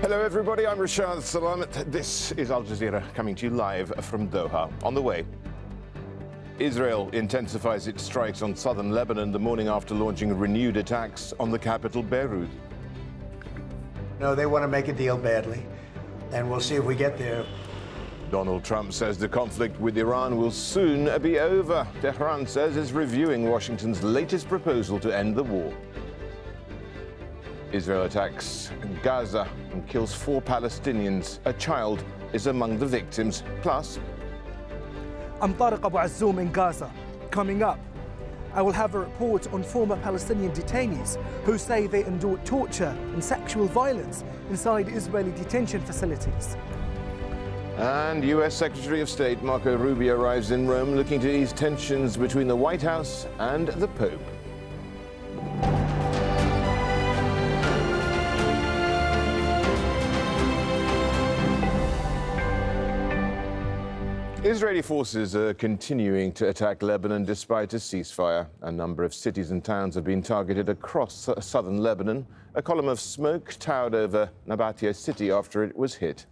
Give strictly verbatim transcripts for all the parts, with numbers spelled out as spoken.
Hello everybody, I'm Rashad Salamat. This is Al Jazeera coming to you live from Doha. On the way, Israel intensifies its strikes on southern Lebanon the morning after launching renewed attacks on the capital, Beirut. No, they want to make a deal badly, and we'll see if we get there. Donald Trump says the conflict with Iran will soon be over. Tehran says it's reviewing Washington's latest proposal to end the war. Israel attacks Gaza and kills four Palestinians. A child is among the victims. Plus, I'm Tariq Abu Azzoum in Gaza. Coming up, I will have a report on former Palestinian detainees who say they endured torture and sexual violence inside Israeli detention facilities. And U S Secretary of State Marco Rubio arrives in Rome looking to ease tensions between the White House and the Pope. Israeli forces are continuing to attack Lebanon despite a ceasefire. A number of cities and towns have been targeted across southern Lebanon. A column of smoke towered over Nabatea city after it was hit.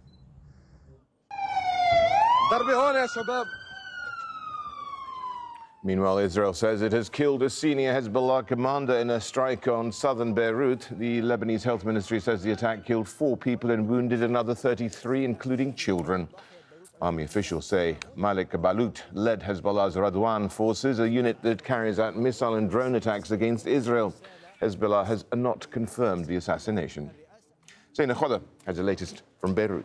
Meanwhile, Israel says it has killed a senior Hezbollah commander in a strike on southern Beirut. The Lebanese health ministry says the attack killed four people and wounded another thirty-three, including children. Army officials say Malik Balut led Hezbollah's Radwan forces, a unit that carries out missile and drone attacks against Israel. Hezbollah has not confirmed the assassination. Zaina Khoda has the latest from Beirut.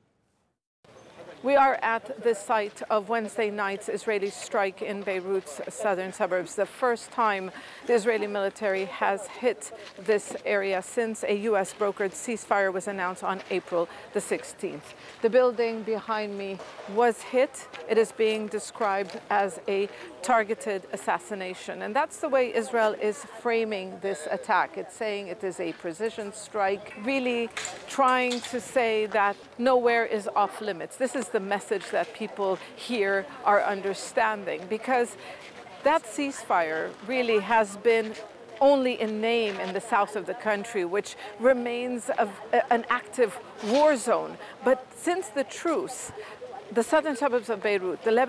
We are at the site of Wednesday night's Israeli strike in Beirut's southern suburbs. The first time the Israeli military has hit this area since a U S brokered ceasefire was announced on April the sixteenth. The building behind me was hit. It is being described as a targeted assassination. And that's the way Israel is framing this attack. It's saying it is a precision strike, really trying to say that nowhere is off limits. This is the message that people here are understanding, because that ceasefire really has been only in name in the south of the country, which remains a, an active war zone. But since the truce, the southern suburbs of Beirut, the Lebanese